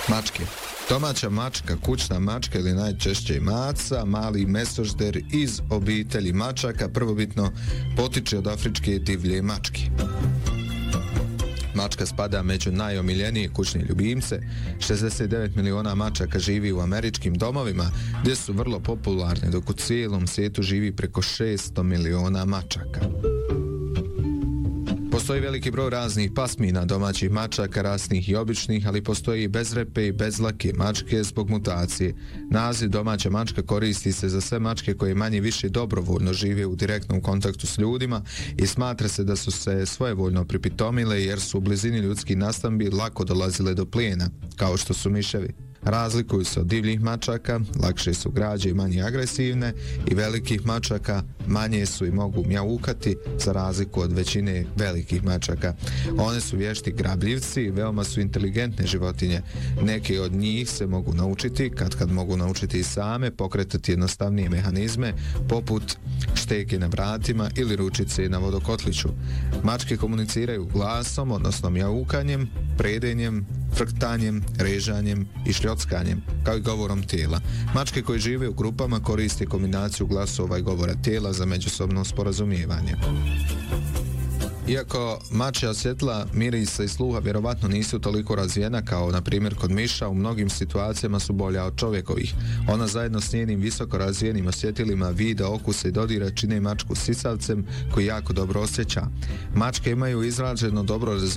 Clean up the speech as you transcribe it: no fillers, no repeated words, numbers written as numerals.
Mačke. Domaća mačka, kućna mačka ili najčešće maca, mali mesožder iz obitelji mačaka prvobitno potiče od afričke divlje mačke. Mačka spada među najomiljenije kućne ljubimce. 69 miliona mačaka živi u američkim domovima gdje su vrlo popularne, dok u cijelom svijetu živi preko 600 miliona mačaka. Postoji veliki broj raznih pasmina domaćih mačaka, rasnih i običnih, ali postoji i bezrepe i bezlake mačke zbog mutacije. Naziv domaća mačka koristi se za sve mačke koje manje više dobrovoljno žive u direktnom kontaktu s ljudima i smatra se da su se svojevoljno pripitomile jer su u blizini ljudskih nastambi lako dolazile do plijena, kao što su miševi. Razlikuju se od divljih mačaka, lakše su građe i manje agresivne, i velikih mačaka, manje su i mogu mjaukati za razliku od većine velikih mačaka. One su vješti grabljivci i veoma su inteligentne životinje. Neke od njih se mogu naučiti, kad mogu naučiti i same, pokretati jednostavnije mehanizme, poput šteke na vratima ili ručice na vodokotliću. Mačke komuniciraju glasom, odnosno mjaukanjem, predenjem, frktanjem, režanjem i šljockanjem, kao i govorom tijela. Mačke koje žive u grupama koriste kombinaciju glasova i govora tijela za međusobno sporazumijevanje. Iako mačja osjetila mirisa i sluha vjerovatno nisu toliko razvijena kao na primjer kod miša, u mnogim situacijama su bolja od čovjekovih. Ona zajedno s njenim visoko razvijenim osjetilima vida, okusa i dodira čine mačku sisavcem koji jako dobro osjeća. Mačke imaju izraženo dobro razvijeno